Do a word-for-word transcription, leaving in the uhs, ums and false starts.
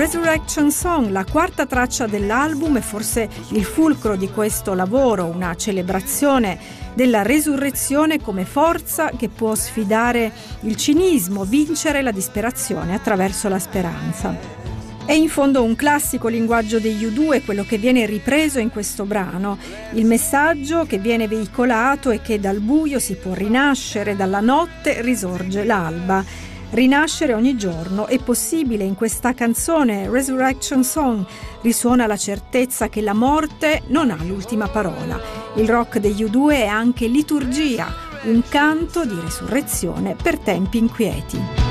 Resurrection Song, la quarta traccia dell'album, è forse il fulcro di questo lavoro, una celebrazione della resurrezione come forza che può sfidare il cinismo, vincere la disperazione attraverso la speranza. È in fondo un classico linguaggio degli U due quello che viene ripreso in questo brano. Il messaggio che viene veicolato è che dal buio si può rinascere, dalla notte risorge l'alba. Rinascere ogni giorno è possibile. In questa canzone Resurrection Song risuona la certezza che la morte non ha l'ultima parola. Il rock degli U due è anche liturgia, un canto di resurrezione per tempi inquieti.